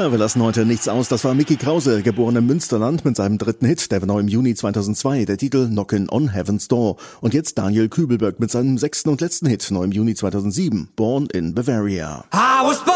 Ja, wir lassen heute nichts aus. Das war Mickey Krause, geboren im Münsterland, mit seinem dritten Hit, der war neu im Juni 2002, der Titel Knockin' on Heaven's Door. Und jetzt Daniel Kübelberg mit seinem sechsten und letzten Hit, neu im Juni 2007, Born in Bavaria.